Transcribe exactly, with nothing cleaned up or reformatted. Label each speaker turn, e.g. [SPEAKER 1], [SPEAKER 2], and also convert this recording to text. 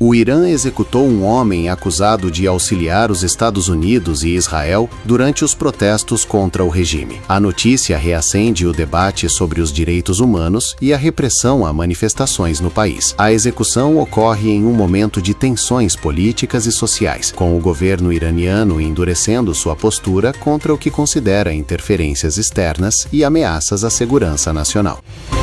[SPEAKER 1] O Irã executou um homem acusado de auxiliar os Estados Unidos e Israel durante os protestos contra o regime. A notícia reacende o debate sobre os direitos humanos e a repressão a manifestações no país. A execução ocorre em um momento de tensões políticas e sociais, com o governo iraniano endurecendo sua postura contra o que considera interferências externas e ameaças à segurança nacional.